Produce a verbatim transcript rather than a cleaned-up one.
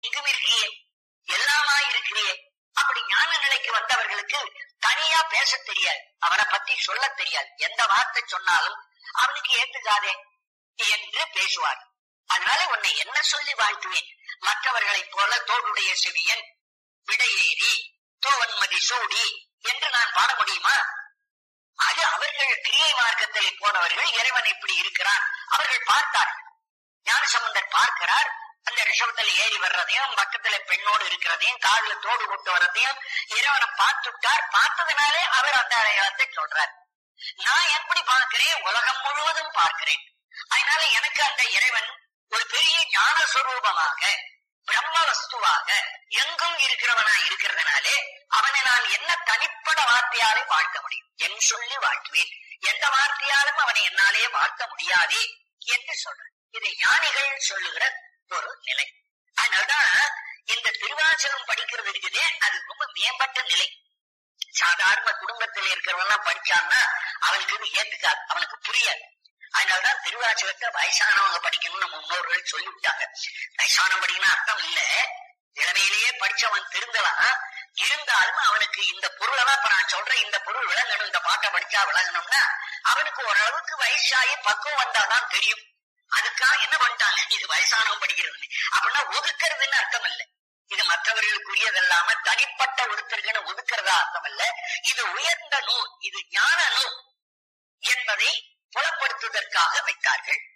இங்கும் இருக்கிறியே, எல்லாமா இருக்கிறியே. அப்படி ஞான நிலைக்கு வந்தவர்களுக்கு தனியா பேச தெரியாது, அவனை பத்தி சொல்ல தெரியாது. எந்த வார்த்தை சொன்னாலும் அவனுக்கு ஏத்துக்காதே என்று பேசுவார். அதனால உன்னை என்ன சொல்லி வாழ்த்துவேன்? மற்றவர்களைப் போல தோடுடைய செவியன் விடையேறி தோவன்மதி சோடி என்று நான் பாட முடியுமா? அது அவர்கள் கிரியை மார்க்கத்தில் போனவர்கள். இறைவன் இப்படி இருக்கிறான் அவர்கள் பார்த்தார்கள். ஞானசம்பந்தர் பார்க்கிறார், அந்த ரிஷபத்துல ஏறி வர்றதையும் பக்கத்துல பெண்ணோடு இருக்கிறதையும் காதுல தோடு கொண்டு வர்றதையும் இறைவனை பார்த்துட்டார். பார்த்ததுனாலே அவர் அந்த அடையாளத்தை சொல்றார். நான் எப்படி பார்க்கிறேன்? உலகம் முழுவதும் பார்க்கிறேன். அதனால எனக்கு அந்த இறைவன் ஒரு பெரிய ஞான சுரூபமாக பிரம்ம வஸ்துவாக எங்கும் இருக்கிறவனா இருக்கிறதுனாலே அவனை நான் என்ன தனிப்பட வார்த்தையாலே வாழ்த்த முடியும்? என் சொல்லி வாழ்த்துவேன், எந்த வார்த்தையாலும் அவனை என்னாலே வாழ்த்த முடியாதே என்று சொல்றேன். இதை ஞானிகள் சொல்லுகிற ஒரு நிலை. அதனால்தான் இந்த திருவாசகம் படிக்கிறது இருக்குதே, அது ரொம்ப மேம்பட்ட நிலை. சாதாரண குடும்பத்தில் இருக்கிறவெல்லாம் படிச்சான்னா அவனுக்கு இது ஏத்துக்காது, அவனுக்கு புரியாது. அதனாலதான் திருவாசகத்தை வயசானவங்க படிக்கணும்னு நம்ம முன்னோர்கள் சொல்லி விட்டாங்க. வயசானம் படிக்கணும் அர்த்தம் இல்ல, இளமையிலேயே படிச்சவன் திருந்தலாம். இருந்தாலும் அவனுக்கு இந்த பொருளெல்லாம் இப்ப நான் சொல்றேன், இந்த பொருள் விளங்கணும், இந்த பாட்டை படிச்சா விளங்கணும்னா அவனுக்கு ஓரளவுக்கு வயசாகி பக்குவம் வந்தாதான் தெரியும். அதுக்காக என்ன பண்ணிட்டாங்க, இது வயசானவன் படிக்கிறதுன்னு அப்படின்னா ஒதுக்குறதுன்னு அர்த்தம் இல்ல. இது மற்றவர்களுக்குரியதல்லாம தனிப்பட்ட ஒருத்தருக்குன்னு ஒதுக்குறதா அர்த்தம் இல்ல. இது உயர்ந்த நூல், இது ஞான நூல் என்பதை புலப்படுத்துவதற்காக வைத்தார்கள்.